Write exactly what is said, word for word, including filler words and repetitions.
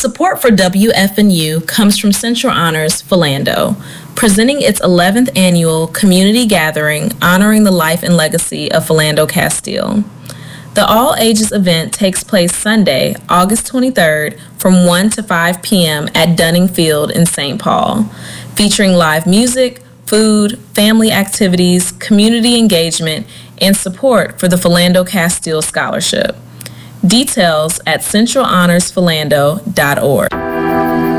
Support for W F N U comes from Central Honors Philando, presenting its eleventh annual community gathering honoring the life and legacy of Philando Castile. The all-ages event takes place Sunday, August twenty-third from one to five p.m. at Dunning Field in Saint Paul, featuring live music, food, family activities, community engagement, and support for the Philando Castile Scholarship. Details at central honors philando dot org.